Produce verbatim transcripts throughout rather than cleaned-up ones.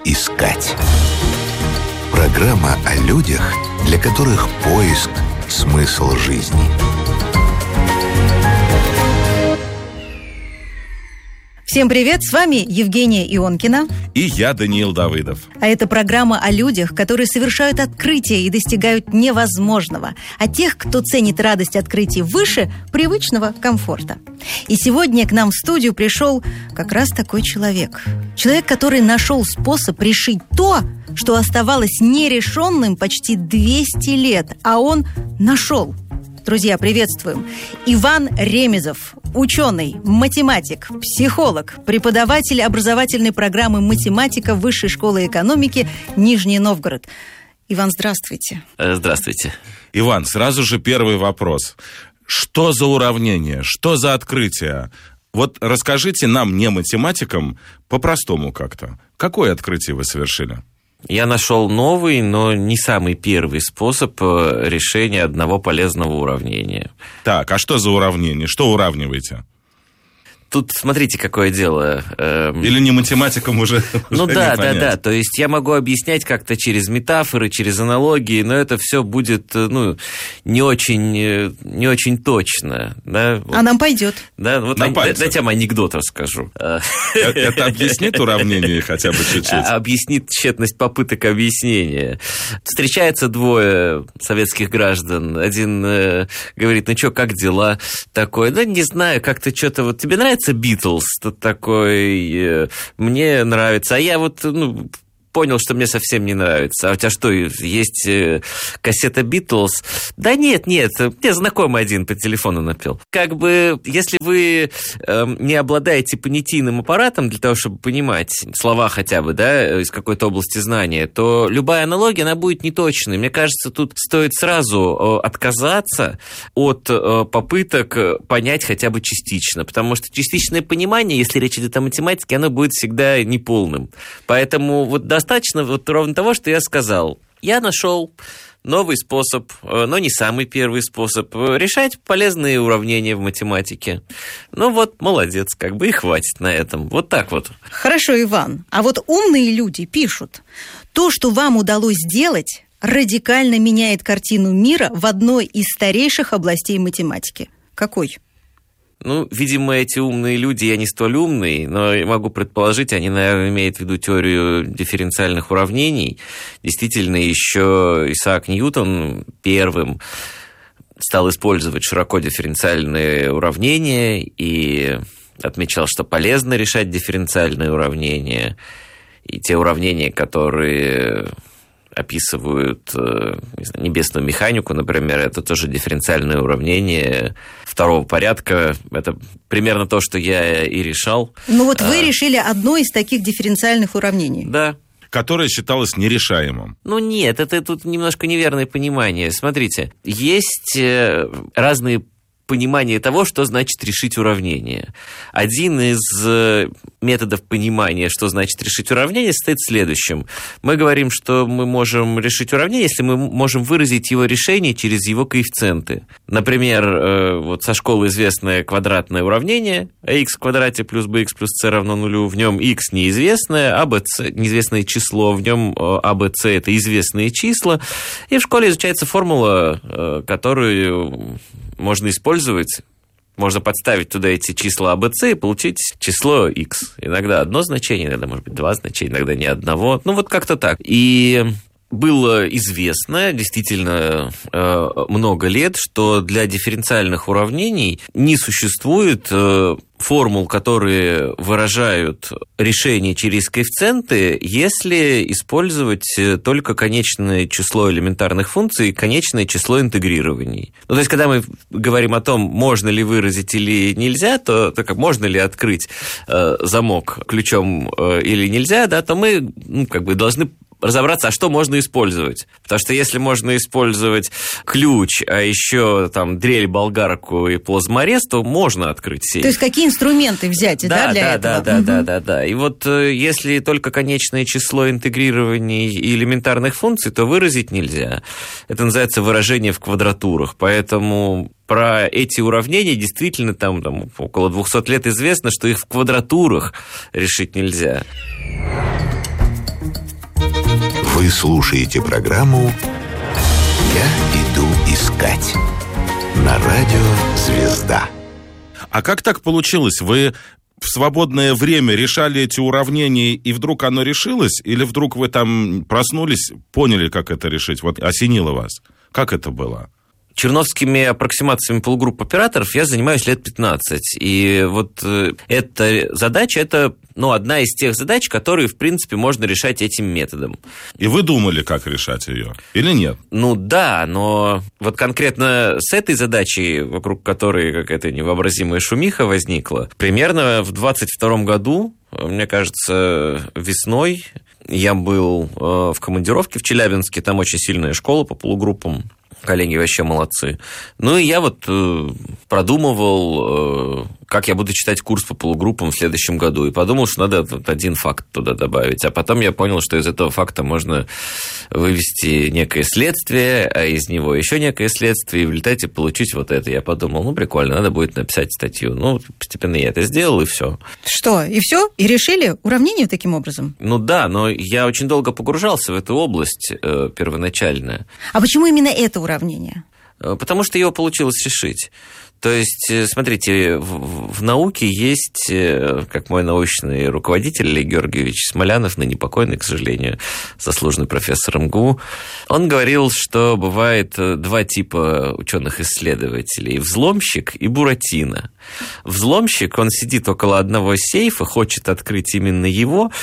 искать. Программа о людях, для которых поиск – смысл жизни. Всем привет, с вами Евгения Ионкина. И я, Даниил Давыдов. А это программа о людях, которые совершают открытия и достигают невозможного. О тех, кто ценит радость открытий выше привычного комфорта. И сегодня к нам в студию пришел как раз такой человек. Человек, который нашел способ решить то, что оставалось нерешенным почти двести лет. А он нашел. Друзья, приветствуем. Иван Ремезов, ученый, математик, психолог, преподаватель образовательной программы «Математика» Высшей школы экономики Нижний Новгород. Иван, здравствуйте. Здравствуйте. Иван, сразу же первый вопрос. Что за уравнение? Что за открытие? Вот расскажите нам, не математикам, по-простому как-то. Какое открытие вы совершили? Я нашел новый, но не самый первый способ решения одного полезного уравнения. Так, а что за уравнение? Что уравниваете? Тут смотрите, какое дело. Или не математикам уже, ну уже да, не понять. да, да. То есть я могу объяснять как-то через метафоры, через аналогии, но это все будет, ну, не очень, не очень точно. Да? Вот. А нам пойдет. Да, вот На ан... Дайте я вам анекдот расскажу. Это объяснит уравнение хотя бы чуть-чуть? Объяснит тщетность попыток объяснения. Встречаются двое советских граждан. Один говорит: ну что, как дела? Такой: да не знаю, как-то что-то вот тебе нравится Битлз, тут такой, мне нравится, а я вот, ну, понял, что мне совсем не нравится. А у тебя что, есть кассета Битлз? Да нет, нет, мне знакомый один по телефону напел. Как бы, если вы э, не обладаете понятийным аппаратом для того, чтобы понимать слова хотя бы, да, из какой-то области знания, то любая аналогия, она будет неточной. Мне кажется, тут стоит сразу отказаться от э, попыток понять хотя бы частично, потому что частичное понимание, если речь идет о математике, оно будет всегда неполным. Поэтому вот да, достаточно вот ровно того, что я сказал. Я нашел новый способ, но не самый первый способ, решать полезные уравнения в математике. Ну вот, молодец, как бы и хватит на этом. Вот так вот. Хорошо, Иван. А вот умные люди пишут: то, что вам удалось сделать, радикально меняет картину мира в одной из старейших областей математики. Какой? Ну, видимо, эти умные люди, я не столь умный, но я могу предположить, они, наверное, имеют в виду теорию дифференциальных уравнений. Действительно, еще Исаак Ньютон первым стал использовать широко дифференциальные уравнения и отмечал, что полезно решать дифференциальные уравнения. И те уравнения, которые описывают не знаю, небесную механику, например, это тоже дифференциальное уравнение второго порядка. Это примерно то, что я и решал. Ну вот вы а... решили одно из таких дифференциальных уравнений. Да. Которое считалось нерешаемым. Ну нет, это тут немножко неверное понимание. Смотрите, есть разные понимание того, что значит решить уравнение. Один из методов понимания, что значит решить уравнение, состоит в следующем. Мы говорим, что мы можем решить уравнение, если мы можем выразить его решение через его коэффициенты. Например, вот со школы известное квадратное уравнение ax в квадрате плюс bx плюс c равно нулю. В нем x неизвестное, а b c неизвестное число, в нем а, b, c это известные числа. И в школе изучается формула, которую можно использовать, можно подставить туда эти числа а, бэ, цэ и получить число x. Иногда одно значение, иногда, может быть, два значения, иногда ни одного. Ну, вот как-то так. И было известно действительно много лет, что для дифференциальных уравнений не существует формул, которые выражают решение через коэффициенты, если использовать только конечное число элементарных функций и конечное число интегрирований. Ну, то есть, когда мы говорим о том, можно ли выразить или нельзя, то, то как можно ли открыть э, замок ключом э, или нельзя, да, то мы ну, как бы должны разобраться, а что можно использовать. Потому что если можно использовать ключ, а еще там дрель, болгарку и плазморез, то можно открыть сейф. То есть какие инструменты взять, да, да, для да, этого? Да, угу. да, да, да, да. И вот если только конечное число интегрирований и элементарных функций, то выразить нельзя. Это называется выражение в квадратурах. Поэтому про эти уравнения действительно там, там около двухсот лет известно, что их в квадратурах решить нельзя. Вы слушаете программу «Я иду искать» на радио «Звезда». А как так получилось? Вы в свободное время решали эти уравнения, и вдруг оно решилось? Или вдруг вы там проснулись, поняли, как это решить? Вот осенило вас. Как это было? Черновскими аппроксимациями полугрупп операторов я занимаюсь лет пятнадцать. И вот эта задача, это ну, одна из тех задач, которые, в принципе, можно решать этим методом. И вы думали, как решать ее? Или нет? Ну да, но вот конкретно с этой задачей, вокруг которой какая-то невообразимая шумиха возникла, примерно в двадцать втором году, мне кажется, весной, я был в командировке в Челябинске, там очень сильная школа по полугруппам. Коллеги вообще молодцы. Ну, и я вот э, продумывал, э, как я буду читать курс по полугруппам в следующем году. И подумал, что надо вот один факт туда добавить. А потом я понял, что из этого факта можно вывести некое следствие, а из него еще некое следствие, и в результате получить вот это. Я подумал, ну, прикольно, надо будет написать статью. Ну, постепенно я это сделал, и все. Что, и все? И решили уравнение таким образом? Ну, да, но я очень долго погружался в эту область э, первоначально. А почему именно это уравнение? Уравнение. Потому что его получилось решить. То есть, смотрите, в, в науке есть, как мой научный руководитель Олег Георгиевич Смолянов, ныне покойный, к сожалению, заслуженный профессор эм гэ у, он говорил, что бывает два типа ученых-исследователей – взломщик и буратино. Взломщик, он сидит около одного сейфа, хочет открыть именно его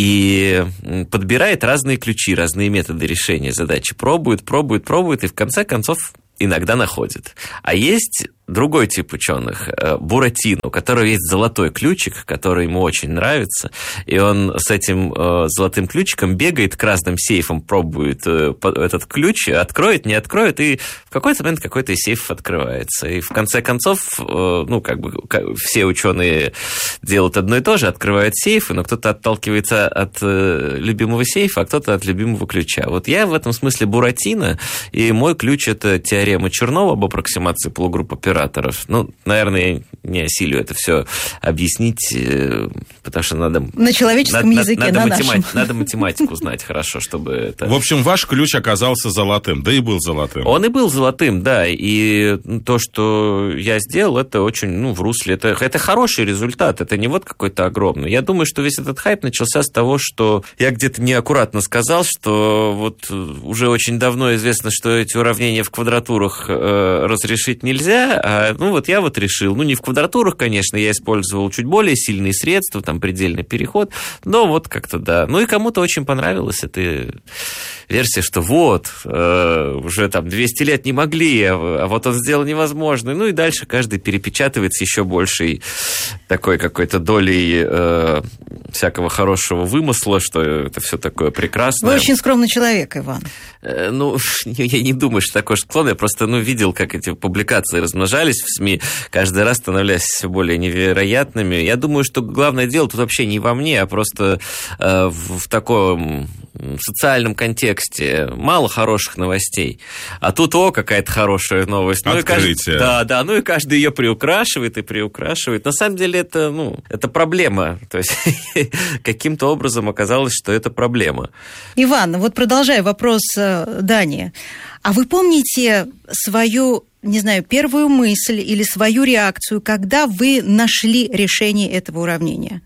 и подбирает разные ключи, разные методы решения задачи, пробует, пробует, пробует и в конце концов иногда находит. А есть другой тип ученых, буратино, у которого есть золотой ключик, который ему очень нравится, и он с этим э, золотым ключиком бегает к разным сейфам, пробует э, этот ключ, откроет, не откроет, и в какой-то момент какой-то из сейфов открывается. И в конце концов, э, ну, как бы как, все ученые делают одно и то же, открывают сейфы, но кто-то отталкивается от э, любимого сейфа, а кто-то от любимого ключа. Вот я в этом смысле буратино, и мой ключ – это теорема Чернова об аппроксимации полугрупп операторов. Ну, наверное, я не осилю это все объяснить, потому что надо... На человеческом надо, языке, надо, на математи- нашем. Надо математику знать хорошо, чтобы это... В общем, ваш ключ оказался золотым, да и был золотым. Он и был золотым, да, и то, что я сделал, это очень, ну, в русле, это, это хороший результат, это не вот какой-то огромный. Я думаю, что весь этот хайп начался с того, что я где-то неаккуратно сказал, что вот уже очень давно известно, что эти уравнения в квадратурах э, разрешить нельзя. А, ну, вот я вот решил, ну, не в квадратурах, конечно, я использовал чуть более сильные средства, там, предельный переход, но вот как-то, да. Ну, и кому-то очень понравилась эта версия, что вот, э, уже там двести лет не могли, а, а вот он сделал невозможное. Ну, и дальше каждый перепечатывает с еще большей такой какой-то долей э, всякого хорошего вымысла, что это все такое прекрасное. Вы очень скромный человек, Иван. Э, ну, я не думаю, что такой склон, я просто, ну, видел, как эти публикации размножались в СМИ, каждый раз становляясь все более невероятными. Я думаю, что главное дело тут вообще не во мне, а просто э, в, в таком социальном контексте. Мало хороших новостей. А тут, о, какая-то хорошая новость. Ну, открытие. И каждый, да, да, ну и каждый ее приукрашивает и приукрашивает. На самом деле это, ну, это проблема. То есть каким-то образом оказалось, что это проблема. Иван, вот продолжая вопрос Дани. А вы помните свою, не знаю, первую мысль или свою реакцию, когда вы нашли решение этого уравнения?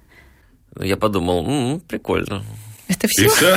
Я подумал, м-м, прикольно. Это все? И все?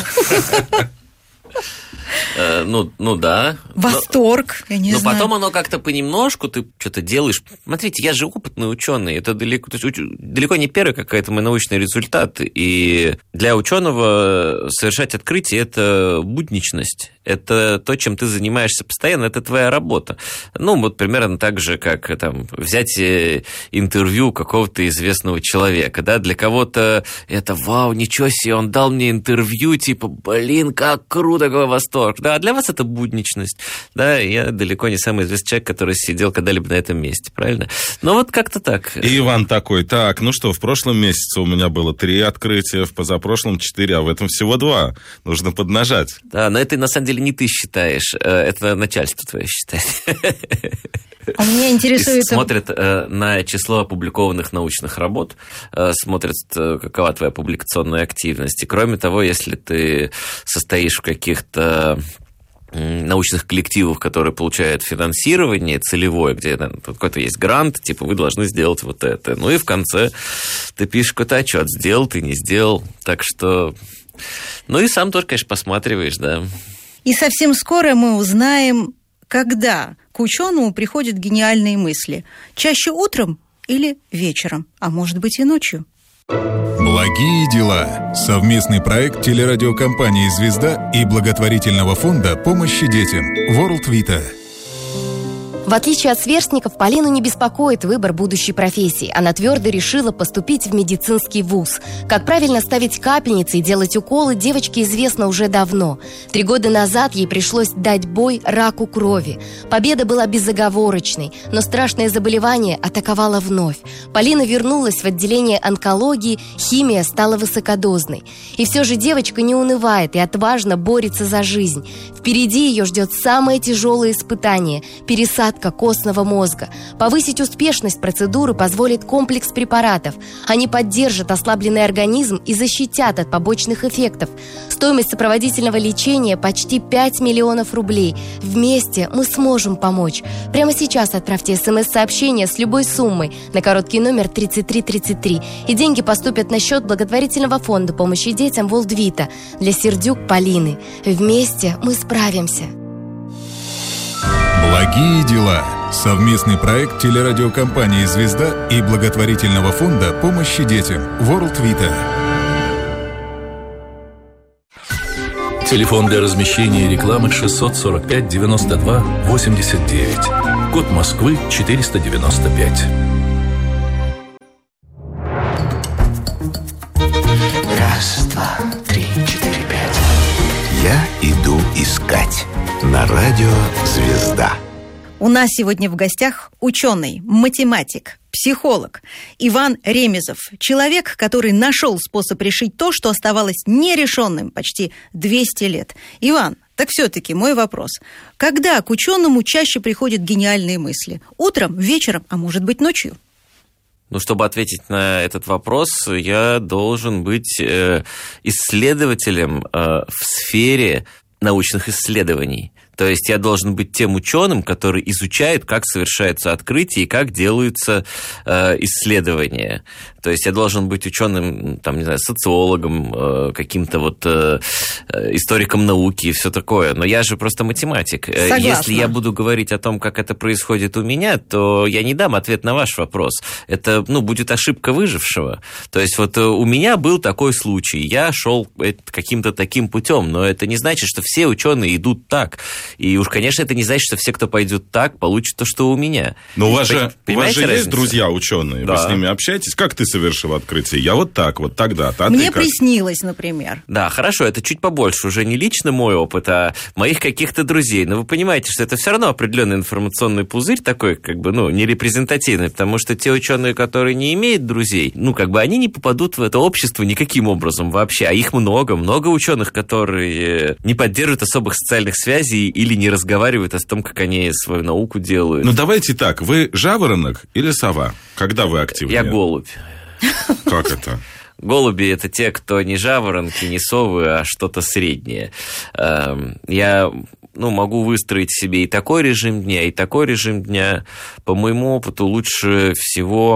Ну, ну да. Восторг, но, я не но знаю. Но потом оно как-то понемножку, ты что-то делаешь. Смотрите, я же опытный ученый. Это далеко, то есть, далеко не первый какой-то мой научный результат. И для ученого совершать открытие – это будничность. Это то, чем ты занимаешься постоянно, это твоя работа. Ну, вот примерно так же, как там, взять интервью какого-то известного человека. Да? Для кого-то это «Вау, ничего себе, он дал мне интервью», типа «Блин, как круто, какой восторг». Да? А для вас это будничность. Да? Я далеко не самый известный человек, который сидел когда-либо на этом месте, правильно? Но вот как-то так. И Иван такой: так, ну что, в прошлом месяце у меня было три открытия, в позапрошлом четыре, а в этом всего два. Нужно поднажать. Да, но это на самом деле деле не ты считаешь, это начальство твое считает. А меня интересует... Смотрят э, на число опубликованных научных работ, э, смотрят, э, какова твоя публикационная активность. И кроме того, если ты состоишь в каких-то научных коллективов, которые получают финансирование целевое, где какой-то есть грант, типа вы должны сделать вот это. Ну и в конце ты пишешь какой-то отчет, сделал ты, не сделал. Так что... Ну и сам тоже, конечно, посматриваешь, да. И совсем скоро мы узнаем, когда к ученому приходят гениальные мысли. Чаще утром или вечером, а может быть и ночью. Благие дела. Совместный проект телерадиокомпании «Звезда» и благотворительного фонда помощи детям World Vita. В отличие от сверстников, Полину не беспокоит выбор будущей профессии. Она твердо решила поступить в медицинский вуз. Как правильно ставить капельницы и делать уколы, девочке известно уже давно. Три года назад ей пришлось дать бой раку крови. Победа была безоговорочной, но страшное заболевание атаковало вновь. Полина вернулась в отделение онкологии, химия стала высокодозной. И все же девочка не унывает и отважно борется за жизнь. Впереди ее ждет самое тяжелое испытание – пересадка костного мозга. Повысить успешность процедуры позволит комплекс препаратов. Они поддержат ослабленный организм и защитят от побочных эффектов. Стоимость сопроводительного лечения почти пять миллионов рублей. Вместе мы сможем помочь. Прямо сейчас отправьте смс-сообщение с любой суммой на короткий номер тридцать три тридцать три, и деньги поступят на счет благотворительного фонда помощи детям World Vita для Сердюк Полины. Вместе мы справимся. Благие дела. Совместный проект телерадиокомпании «Звезда» и благотворительного фонда помощи детям World Vita. Телефон для размещения рекламы шестьсот сорок пять девяносто два восемьдесят девять. Код Москвы четыреста девяносто пять. Раз, два, три, четыре, пять. Я иду искать. На радио «Звезда». У нас сегодня в гостях ученый, математик, психолог Иван Ремезов. Человек, который нашел способ решить то, что оставалось нерешенным почти двести лет. Иван, так все-таки мой вопрос. Когда к ученому чаще приходят гениальные мысли? Утром, вечером, а может быть ночью? Ну, чтобы ответить на этот вопрос, я должен быть э, исследователем э, в сфере научных исследований. То есть я должен быть тем ученым, который изучает, как совершаются открытия и как делаются э, исследования. То есть я должен быть ученым, там, не знаю, социологом, э, каким-то вот э, историком науки и все такое. Но я же просто математик. Согласна. Если я буду говорить о том, как это происходит у меня, то я не дам ответ на ваш вопрос. Это, ну, будет ошибка выжившего. То есть вот у меня был такой случай. Я шел каким-то таким путем, но это не значит, что все ученые идут так. И уж, конечно, это не значит, что все, кто пойдет так, получат то, что у меня. Но у вас же, у вас же есть друзья ученые, да. Вы с ними общаетесь. Как ты совершил открытие? Я вот так, вот тогда-то. А Мне ты приснилось, например. Да, хорошо, это чуть побольше. Уже не лично мой опыт, а моих каких-то друзей. Но вы понимаете, что это все равно определенный информационный пузырь такой, как бы, ну, нерепрезентативный, потому что те ученые, которые не имеют друзей, ну, как бы они не попадут в это общество никаким образом вообще. А их много, много ученых, которые не поддерживают особых социальных связей или не разговаривают о том, как они свою науку делают. Ну, давайте так, вы жаворонок или сова? Когда вы активнее? Я голубь. Как это? Голуби – это те, кто не жаворонки, не совы, а что-то среднее. Я, ну, могу выстроить себе и такой режим дня, и такой режим дня. По моему опыту лучше всего,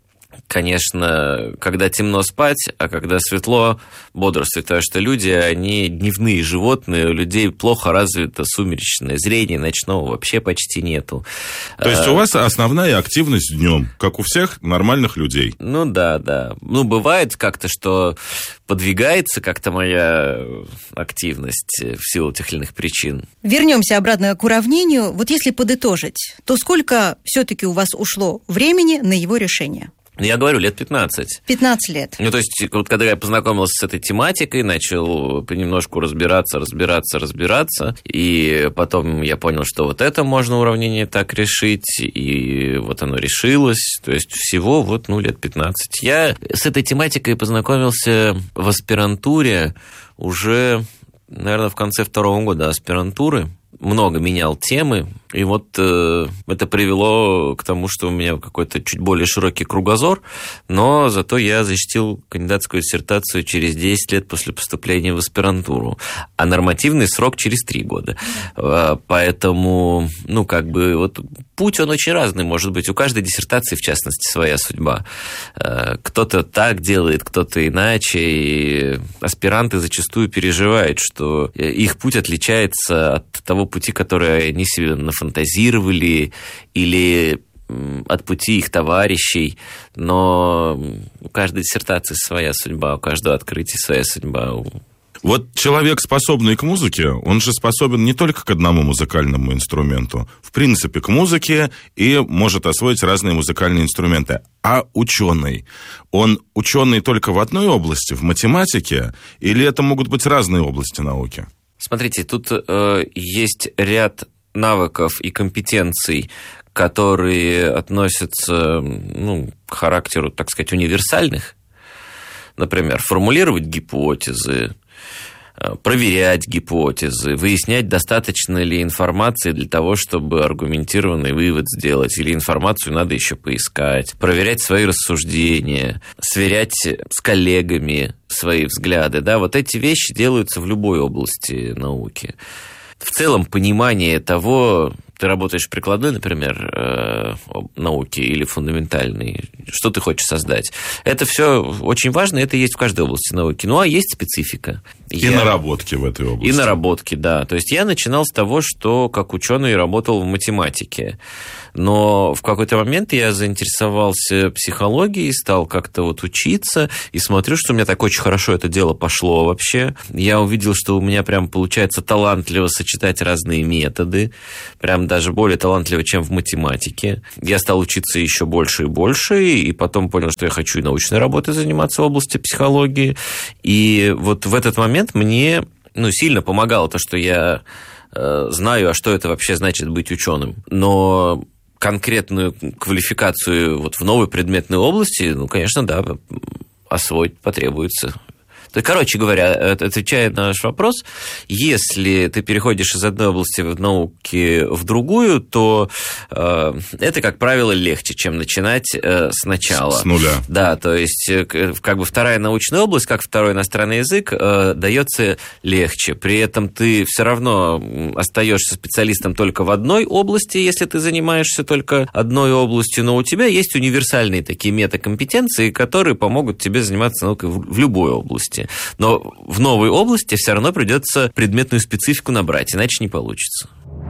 конечно, когда темно спать, а когда светло бодрствовать, потому что люди, они дневные животные, у людей плохо развито сумеречное зрение, ночного вообще почти нету. То есть у вас основная активность днем, как у всех нормальных людей? Ну да, да. Ну, бывает как-то, что подвигается как-то моя активность в силу тех или иных причин. Вернемся обратно к уравнению. Вот если подытожить, то сколько все-таки у вас ушло времени на его решение? Я говорю, лет пятнадцать. пятнадцать лет. Ну, то есть, вот когда я познакомился с этой тематикой, начал понемножку разбираться, разбираться, разбираться, и потом я понял, что вот это можно уравнение так решить, и вот оно решилось. То есть, всего вот, ну, лет пятнадцать. Я с этой тематикой познакомился в аспирантуре уже наверное, в конце второго года аспирантуры. Много менял темы, и вот э, это привело к тому, что у меня какой-то чуть более широкий кругозор, но зато я защитил кандидатскую диссертацию через десять лет после поступления в аспирантуру, а нормативный срок через три года. Э, поэтому, ну, как бы, вот путь, он очень разный, может быть, у каждой диссертации, в частности, своя судьба. Э, кто-то так делает, кто-то иначе, и аспиранты зачастую переживают, что их путь отличается от того пути, который они себе нафантазировали, или от пути их товарищей, но у каждой диссертации своя судьба, у каждого открытия своя судьба. Вот человек, способный к музыке, он же способен не только к одному музыкальному инструменту, в принципе, к музыке, и может освоить разные музыкальные инструменты. А ученый, он ученый только в одной области, в математике, или это могут быть разные области науки? Смотрите, тут э, есть ряд навыков и компетенций, которые относятся, ну, к характеру, так сказать, универсальных. Например, формулировать гипотезы, проверять гипотезы, выяснять, достаточно ли информации для того, чтобы аргументированный вывод сделать, или информацию надо еще поискать, проверять свои рассуждения, сверять с коллегами свои взгляды. Да, вот эти вещи делаются в любой области науки. В целом, понимание того, ты работаешь в прикладной, например, науке или фундаментальной, что ты хочешь создать. Это все очень важно, это есть в каждой области науки. Ну, а есть специфика. И я... наработки в этой области. И наработки, да. То есть я начинал с того, что как ученый работал в математике. Но в какой-то момент я заинтересовался психологией, стал как-то вот учиться, и смотрю, что у меня так очень хорошо это дело пошло вообще. Я увидел, что у меня прям получается талантливо сочетать разные методы, прям даже более талантливо, чем в математике. Я стал учиться еще больше и больше, и потом понял, что я хочу и научной работой заниматься в области психологии. И вот в этот момент мне, ну, сильно помогало то, что я э, знаю, а что это вообще значит быть ученым. Но конкретную квалификацию вот в новой предметной области, ну, конечно, да, освоить потребуется. То есть, короче говоря, отвечая на наш вопрос, если ты переходишь из одной области в науки в другую, то э, это, как правило, легче, чем начинать э, сначала. С нуля. Да, то есть, как бы вторая научная область, как второй иностранный язык, э, дается легче. При этом ты все равно остаешься специалистом только в одной области, если ты занимаешься только одной областью, но у тебя есть универсальные такие метакомпетенции, которые помогут тебе заниматься наукой в, в любой области. Но в новой области все равно придется предметную специфику набрать, иначе не получится.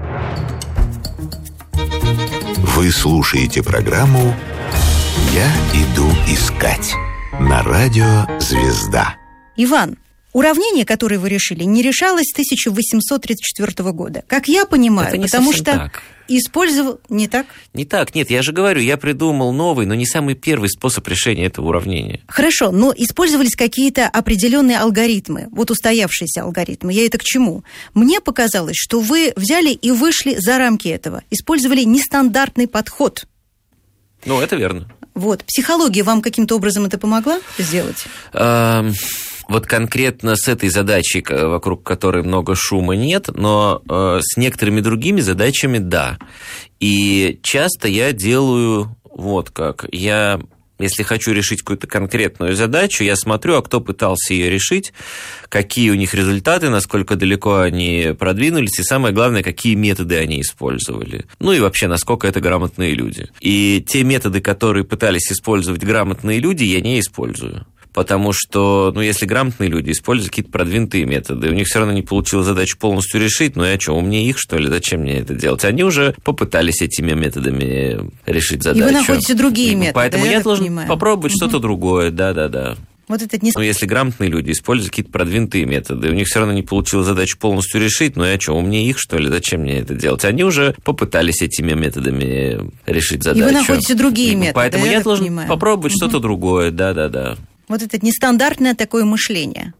Вы слушаете программу «Я иду искать» на радио «Звезда». Иван, уравнение, которое вы решили, не решалось с тысяча восемьсот тридцать четвёртого года. Как я понимаю, это не потому что так. Использовал... Не так? Не так, нет, я же говорю, я придумал новый, но не самый первый способ решения этого уравнения. Хорошо, но использовались какие-то определенные алгоритмы, вот устоявшиеся алгоритмы. Я это к чему? Мне показалось, что вы взяли и вышли за рамки этого, использовали нестандартный подход. Ну, это верно. Вот. Психология вам каким-то образом это помогла сделать? Эм... Вот конкретно с этой задачей, вокруг которой много шума, нет, но э, с некоторыми другими задачами да. И часто я делаю вот как. Я, если хочу решить какую-то конкретную задачу, я смотрю, а кто пытался ее решить, какие у них результаты, насколько далеко они продвинулись, и самое главное, какие методы они использовали. Ну и вообще, насколько это грамотные люди. И те методы, которые пытались использовать грамотные люди, я не использую. Потому что, ну, если грамотные люди используют какие-то продвинутые методы, у них все равно не получилось задачу полностью решить, ну, я что, умнее их, что ли? Зачем мне это делать? Они уже попытались этими методами решить задачу. И вы находите другие методы, поэтому я, я должен понимаю. попробовать угу. что-то другое, да-да-да. Вот это не... Ну, если грамотные люди используют какие-то продвинутые методы, у них все равно не получилось задачу полностью решить, ну, я что, умнее их, что ли? Зачем мне это делать? Они уже попытались этими методами решить задачу. И вы находите другие и, методы, поэтому я, я должен понимаю. попробовать угу. что-то другое, да-да-да. Вот это нестандартное такое мышление.